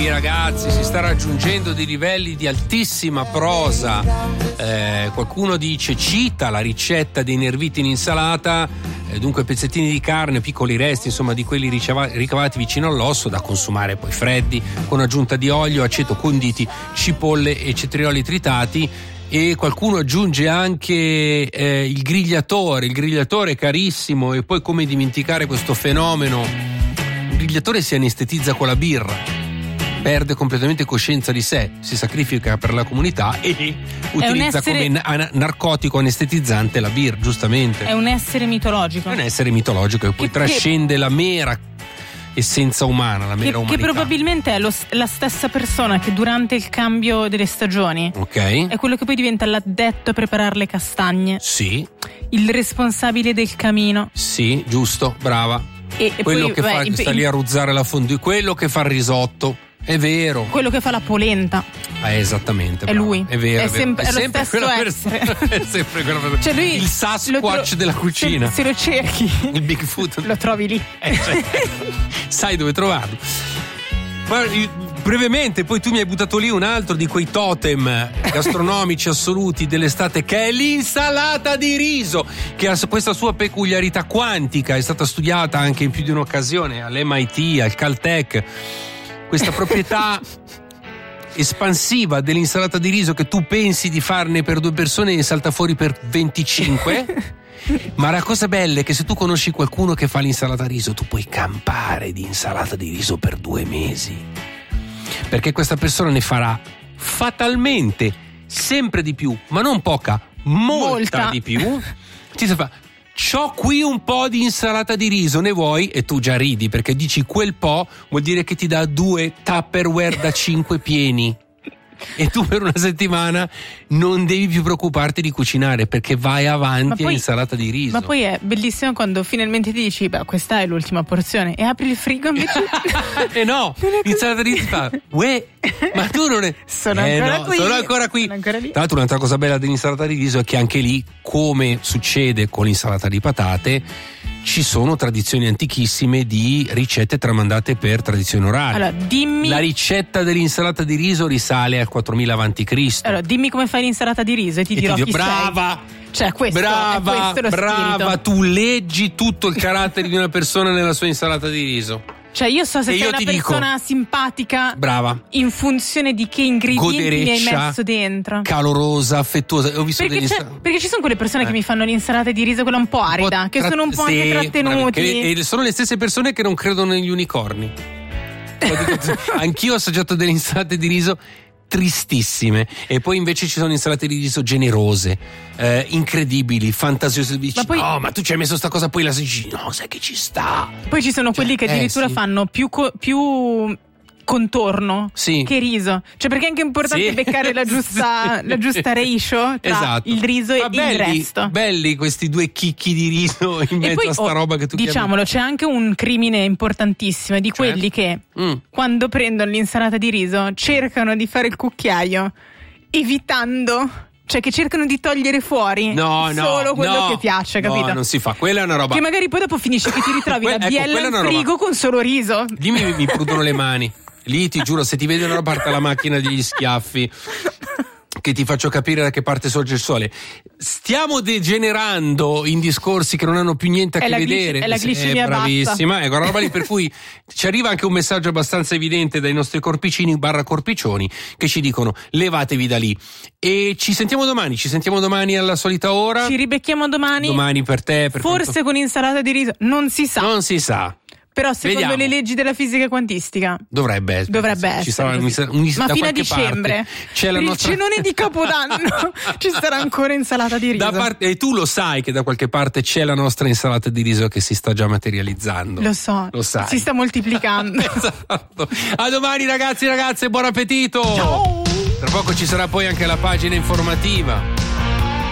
qui, ragazzi, si sta raggiungendo dei livelli di altissima prosa. Qualcuno cita la ricetta dei nerviti in insalata, dunque pezzettini di carne, piccoli resti, insomma, di quelli ricavati vicino all'osso, da consumare poi freddi, con aggiunta di olio, aceto conditi, cipolle e cetrioli tritati. E qualcuno aggiunge anche il grigliatore carissimo. E poi come dimenticare questo fenomeno? Il grigliatore si anestetizza con la birra, perde completamente coscienza di sé, si sacrifica per la comunità e utilizza come narcotico anestetizzante la birra, giustamente. È un essere mitologico. È un essere mitologico e poi trascende la mera essenza umana, la mera umanità. Che probabilmente è la stessa persona che durante il cambio delle stagioni è quello che poi diventa l'addetto a preparare le castagne. Sì. Il responsabile del camino. Sì, giusto, brava. E quello poi, che sta lì a ruzzare la fondue, quello che fa il risotto. È vero. Quello che fa la polenta. Esattamente. È lui. È vero. È sempre lo stesso essere. È sempre quella persona. Cioè lui, il Sasquatch della cucina. Se lo cerchi, il Bigfoot, lo trovi lì. Sai dove trovarlo. Brevemente, poi tu mi hai buttato lì un altro di quei totem gastronomici assoluti dell'estate, che è l'insalata di riso, che ha questa sua peculiarità quantica, è stata studiata anche in più di un'occasione all'MIT, al Caltech. Questa proprietà espansiva dell'insalata di riso, che tu pensi di farne per 2 persone e salta fuori per 25. Ma la cosa bella è che se tu conosci qualcuno che fa l'insalata di riso, tu puoi campare di insalata di riso per 2 mesi, perché questa persona ne farà fatalmente sempre di più, ma non poca, molta di più. Ti fa: c'ho qui un po' di insalata di riso, ne vuoi? E tu già ridi, perché dici quel po' vuol dire che ti dà 2 Tupperware da 5 pieni. E tu per una settimana non devi più preoccuparti di cucinare, perché vai avanti all'insalata di riso. Ma poi è bellissimo quando finalmente ti dici: beh, questa è l'ultima porzione, e apri il frigo invece. E no, l'insalata di riso fa: uè, ma tu non è. Sono ancora qui. Tra l'altro, un'altra cosa bella dell'insalata di riso è che anche lì, come succede con l'insalata di patate, ci sono tradizioni antichissime di ricette tramandate per tradizione orale. Allora, dimmi. La ricetta dell'insalata di riso risale al 4000 a.C. Allora, dimmi come fai l'insalata di riso e ti dirò chi brava! sei. Cioè, questo è lo brava, spirito. tu leggi tutto il carattere di una persona nella sua insalata di riso. Cioè, io so se sei una persona simpatica, brava, in funzione di che ingredienti mi hai messo dentro. Calorosa, affettuosa. Ho visto perché ci sono quelle persone che mi fanno l'insalata di riso, quella un po' arida, che sono un po' anche trattenuti. E sono le stesse persone che non credono negli unicorni. Anch'io ho assaggiato delle insalate di riso tristissime, e poi invece ci sono insalate di riso generose, incredibili, fantasiose. Ma tu ci hai messo sta cosa, poi la assaggi, no, sai che ci sta. Poi ci sono quelli che addirittura fanno più contorno che riso, cioè, perché è anche importante beccare la giusta ratio tra il riso e il resto. Belli questi 2 chicchi di riso in mezzo a sta roba che tu diciamolo, c'è anche un crimine importantissimo di quelli che quando prendono l'insalata di riso cercano di fare il cucchiaio evitando, cioè che cercano di togliere fuori solo quello che piace, capito? No, non si fa, quella è una roba che magari poi dopo finisce che ti ritrovi la biella in frigo con solo riso. Dimmi, mi prudono le mani. Lì ti giuro, se ti vedo da una parte la macchina degli schiaffi, che ti faccio capire da che parte sorge il sole. Stiamo degenerando in discorsi che non hanno più niente a che vedere. È la glicemia bravissima, ecco, una roba lì, per cui ci arriva anche un messaggio abbastanza evidente dai nostri corpicini / corpiccioni che ci dicono: levatevi da lì. E ci sentiamo domani alla solita ora. Ci ribecchiamo domani per te, forse con insalata di riso, non si sa. Però secondo le leggi della fisica quantistica dovrebbe essere. Ci sarà ma fino a dicembre c'è il cenone di Capodanno ci sarà ancora insalata di riso. E tu lo sai che da qualche parte c'è la nostra insalata di riso che si sta già materializzando. Lo sai. Si sta moltiplicando. Esatto. A domani, ragazzi, ragazze, buon appetito. Ciao. Tra poco ci sarà poi anche la pagina informativa.